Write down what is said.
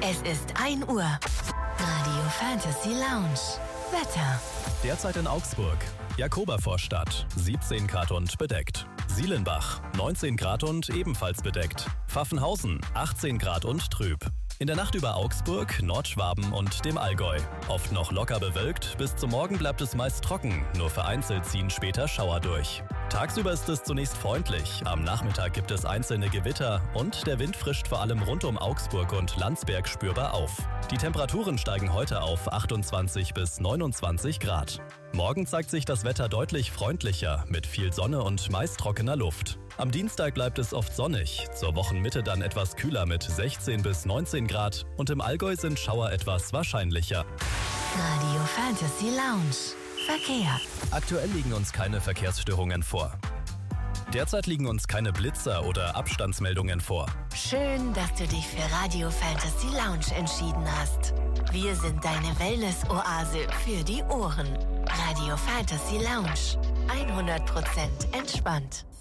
Es ist 1 Uhr. Radio Fantasy Lounge. Wetter. Derzeit in Augsburg. Jakobervorstadt, 17 Grad und bedeckt. Sielenbach, 19 Grad und ebenfalls bedeckt. Pfaffenhausen, 18 Grad und trüb. In der Nacht über Augsburg, Nordschwaben und dem Allgäu. Oft noch locker bewölkt, bis zum Morgen bleibt es meist trocken, nur vereinzelt ziehen später Schauer durch. Tagsüber ist es zunächst freundlich, am Nachmittag gibt es einzelne Gewitter und der Wind frischt vor allem rund um Augsburg und Landsberg spürbar auf. Die Temperaturen steigen heute auf 28 bis 29 Grad. Morgen zeigt sich das Wetter deutlich freundlicher, mit viel Sonne und meist trockener Luft. Am Dienstag bleibt es oft sonnig, zur Wochenmitte dann etwas kühler mit 16 bis 19 Grad und im Allgäu sind Schauer etwas wahrscheinlicher. Radio Fantasy Lounge. Verkehr. Aktuell liegen uns keine Verkehrsstörungen vor. Derzeit liegen uns keine Blitzer oder Abstandsmeldungen vor. Schön, dass du dich für Radio Fantasy Lounge entschieden hast. Wir sind deine Wellness-Oase für die Ohren. Radio Fantasy Lounge. 100% entspannt.